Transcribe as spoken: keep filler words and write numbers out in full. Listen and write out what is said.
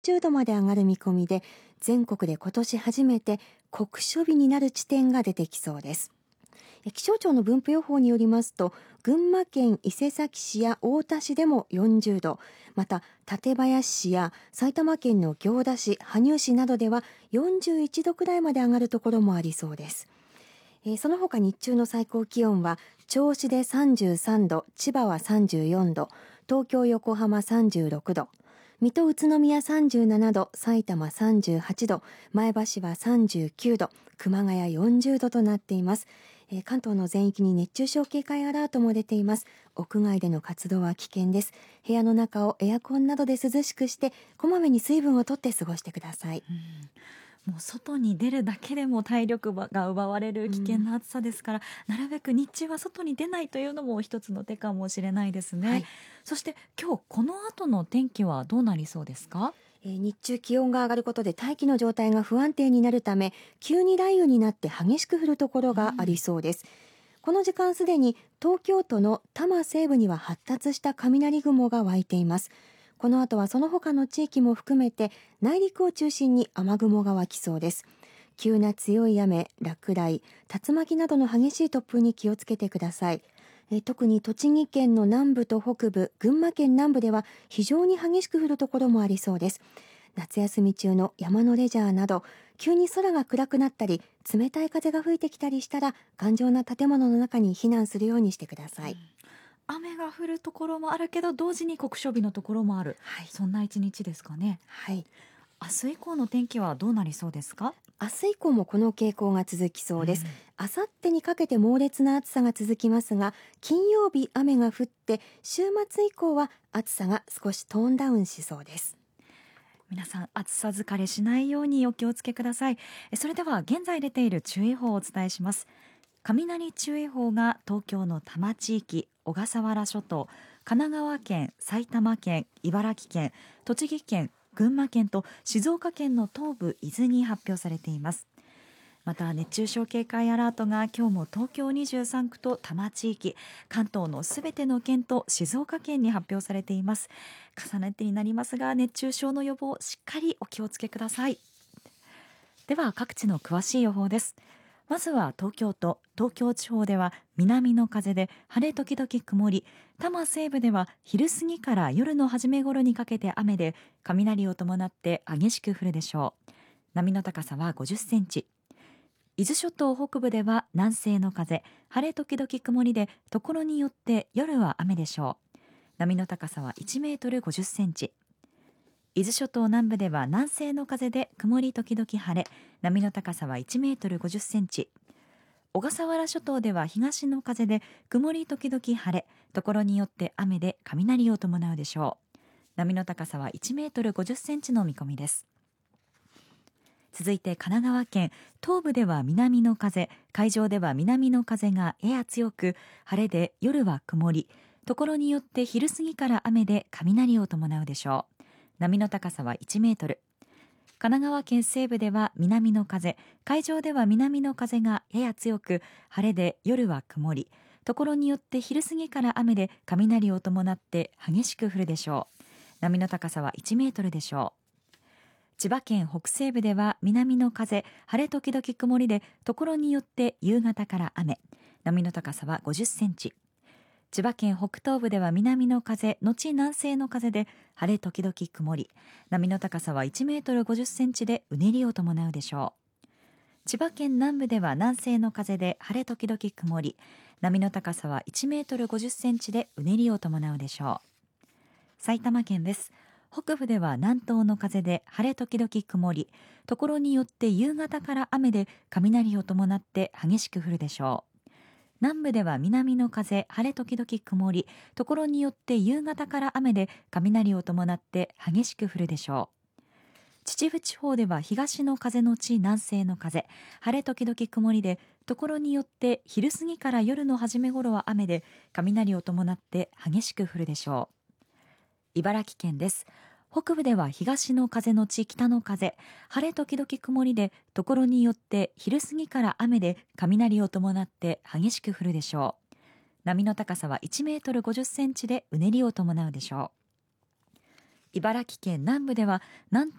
じゅうどまで上がる見込みで、全国で今年初めて酷暑日になる地点が出てきそうです。気象庁の分布予報によりますと、群馬県伊勢崎市や太田市でもよんじゅうど、また館林市や埼玉県の行田市、羽生市などではよんじゅういちどくらいまで上がるところもありそうです。えー、その他日中の最高気温は銚子でさんじゅうさんど、千葉はさんじゅうよんど、東京横浜さんじゅうろくど、水戸宇都宮さんじゅうななど、埼玉さんじゅうはちど、前橋はさんじゅうきゅうど、熊谷よんじゅうどとなっています。えー、関東の全域に熱中症警戒アラートも出ています。屋外での活動は危険です。部屋の中をエアコンなどで涼しくして、こまめに水分をとって過ごしてください。 うんもう外に出るだけでも体力が奪われる危険な暑さですから、うん、なるべく日中は外に出ないというのも一つの手かもしれないですね、はい、そして今日この後の天気はどうなりそうですか？ えー、日中気温が上がることで大気の状態が不安定になるため、急に雷雨になって激しく降るところがありそうです、うん、この時間すでに東京都の多摩西部には発達した雷雲が湧いています。この後はその他の地域も含めて内陸を中心に雨雲が湧きそうです。急な強い雨、落雷、竜巻などの激しい突風に気をつけてください。え特に栃木県の南部と北部、群馬県南部では非常に激しく降るところもありそうです。夏休み中の山のレジャーなど、急に空が暗くなったり、冷たい風が吹いてきたりしたら、頑丈な建物の中に避難するようにしてください。うん、 雨が降るところもあるけど同時に酷暑日のところもある、はい、そんな一日ですかね。 はい。 明日以降の天気はどうなりそうですか？ 明日以降もこの傾向が続きそうです。あさってにかけて猛烈な暑さが続きますが、金曜日雨が降って週末以降は暑さが少しトーンダウンしそうです。 皆さん暑さ疲れしないようにお気をつけください。それでは現在出ている注意報をお伝えします。雷注意報が東京の多摩地域、小笠原諸島、神奈川県、埼玉県、茨城県、栃木県、群馬県と静岡県の東部伊豆に発表されています。また熱中症警戒アラートが今日も東京にじゅうさんくと多摩地域、関東のすべての県と静岡県に発表されています。重ねてになりますが熱中症の予防しっかりお気をつけください。では各地の詳しい予報です。まずは東京都、東京地方では南の風で晴れ時々曇り、多摩西部では昼過ぎから夜の初め頃にかけて雨で雷を伴って激しく降るでしょう。波の高さはごじゅっセンチ。伊豆諸島北部では南西の風、晴れ時々曇りでところによって夜は雨でしょう。波の高さはいちメートルごじゅっセンチ。伊豆諸島南部では南西の風で曇り時々晴れ、波の高さはいちメートルごじゅっセンチ。小笠原諸島では東の風で曇り時々晴れ、ところによって雨で雷を伴うでしょう。波の高さはいちメートルごじゅっセンチの見込みです。続いて神奈川県、東部では南の風、海上では南の風がやや強く、晴れで夜は曇り、ところによって昼過ぎから雨で雷を伴うでしょう。波の高さはいちメートル。神奈川県西部では南の風、海上では南の風がやや強く、晴れで夜は曇り、ところによって昼過ぎから雨で雷を伴って激しく降るでしょう。波の高さはいちメートルでしょう。千葉県北西部では南の風、晴れ時々曇りで、ところによって夕方から雨、波の高さはごじゅっセンチ。千葉県北東部では南の風、後南西の風で晴れ時々曇り、波の高さはいちメートルごじゅっセンチでうねりを伴うでしょう。千葉県南部では南西の風で晴れ時々曇り、波の高さはいちメートルごじゅっセンチでうねりを伴うでしょう。埼玉県です。北部では南東の風で晴れ時々曇り、ところによって夕方から雨で雷を伴って激しく降るでしょう。南部では南の風、晴れ時々曇り、ところによって夕方から雨で雷を伴って激しく降るでしょう。秩父地方では東の風のち南西の風、晴れ時々曇りで、ところによって昼過ぎから夜の初め頃は雨で雷を伴って激しく降るでしょう。茨城県です。北部では東の風のち北の風、晴れ時々曇りで、ところによって昼過ぎから雨で雷を伴って激しく降るでしょう。波の高さはいちメートルごじゅっセンチでうねりを伴うでしょう。茨城県南部では南